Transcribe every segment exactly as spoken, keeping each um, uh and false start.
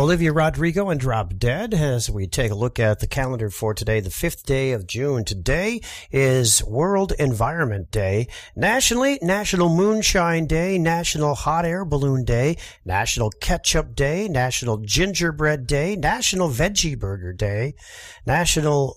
Olivia Rodrigo and Drop Dead as we take a look at the calendar for today, the fifth day of June. Today is World Environment Day. Nationally, National Moonshine Day, National Hot Air Balloon Day, National Ketchup Day, National Gingerbread Day, National Veggie Burger Day, National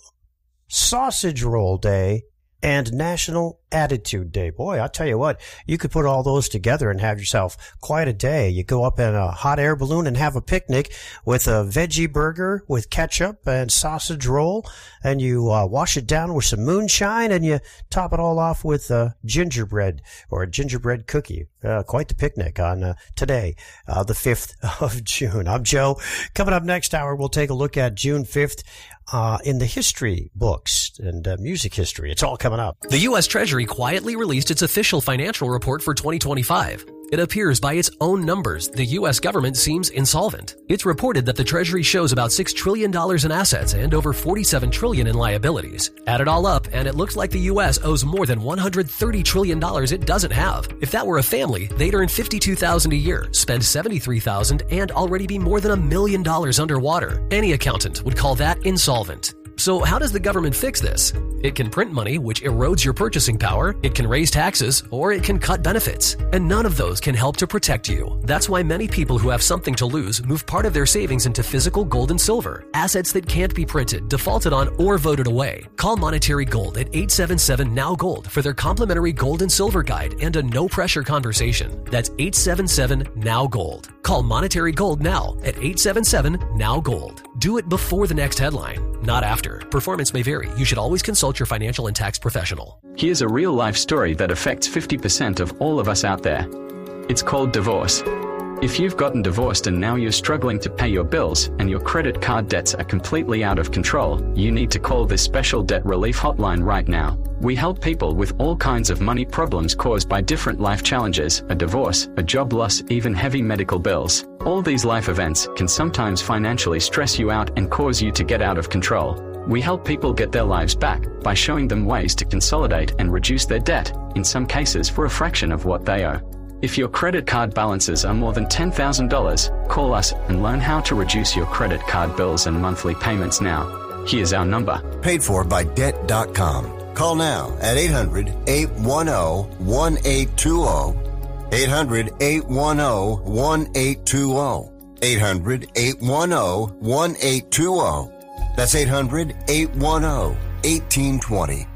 Sausage Roll Day, and National Attitude Day. Boy, I'll tell you what, you could put all those together and have yourself quite a day. You go up in a hot air balloon and have a picnic with a veggie burger with ketchup and sausage roll, and you uh, wash it down with some moonshine, and you top it all off with a gingerbread or a gingerbread cookie. Uh, quite the picnic on uh, today, uh, the fifth of June. I'm Joe. Coming up next hour, we'll take a look at June fifth uh, in the history books and uh, music history. It's all coming up. The U S Treasury quietly released its official financial report for twenty twenty-five. It appears by its own numbers, the U S government seems insolvent. It's reported that the Treasury shows about six trillion dollars in assets and over forty-seven trillion dollars in liabilities. Add it all up, and it looks like the U S owes more than one hundred thirty trillion dollars it doesn't have. If that were a family, they'd earn fifty-two thousand dollars a year, spend seventy-three thousand dollars, and already be more than a million dollars underwater. Any accountant would call that insolvent. So how does the government fix this? It can print money, which erodes your purchasing power, it can raise taxes, or it can cut benefits. And none of those can help to protect you. That's why many people who have something to lose move part of their savings into physical gold and silver, assets that can't be printed, defaulted on, or voted away. Call Monetary Gold at eight seven seven N O W Gold for their complimentary gold and silver guide and a no-pressure conversation. That's eight seven seven N O W Gold. Call Monetary Gold now at eight seven seven N O W Gold. Do it before the next headline, not after. Performance may vary. You should always consult your financial and tax professional. Here's a real-life story that affects fifty percent of all of us out there. It's called divorce. If you've gotten divorced and now you're struggling to pay your bills and your credit card debts are completely out of control, you need to call this special debt relief hotline right now. We help people with all kinds of money problems caused by different life challenges, a divorce, a job loss, even heavy medical bills. All these life events can sometimes financially stress you out and cause you to get out of control. We help people get their lives back by showing them ways to consolidate and reduce their debt, in some cases for a fraction of what they owe. If your credit card balances are more than ten thousand dollars, call us and learn how to reduce your credit card bills and monthly payments now. Here's our number. Paid for by debt dot com. Call now at eight hundred, eight one zero, one eight two zero. eight hundred, eight one zero, one eight two zero. eight hundred, eight one zero, one eight two zero. That's eight hundred, eight one zero, one eight two zero.